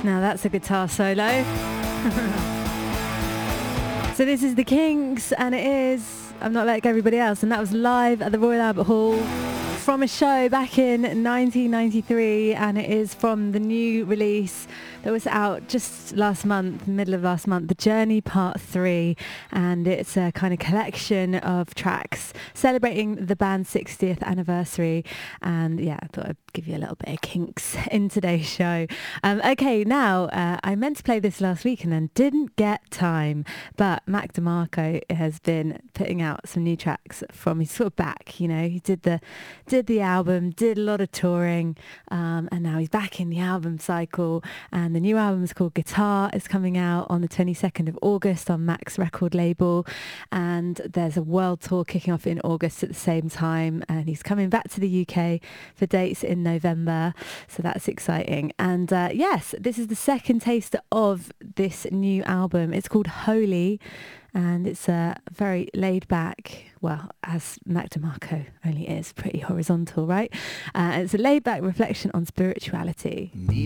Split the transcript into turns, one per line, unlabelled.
Now that's a guitar solo. So this is the Kinks, and it is I'm Not Like Everybody Else, and that was live at the Royal Albert Hall from a show back in 1993, and it is from the new release that was out just last month, middle of last month, The Journey Part 3, and it's a kind of collection of tracks celebrating the band's 60th anniversary. And yeah, I thought I'd give you a little bit of Kinks in today's show. Okay, now I meant to play this last week and then didn't get time, but Mac DeMarco has been putting out some new tracks from, he's sort of back, you know, he did the album, did a lot of touring, and now he's back in the album cycle, and the new album is called Guitar. It's coming out on the 22nd of August on Mac's record label, and there's a world tour kicking off in August at the same time, and he's coming back to the UK for dates in November, so that's exciting. And yes, this is the second taster of this new album. It's called Holy, and it's a very laid back, well, as Mac DeMarco only is, pretty horizontal, right? It's a laid back reflection on spirituality.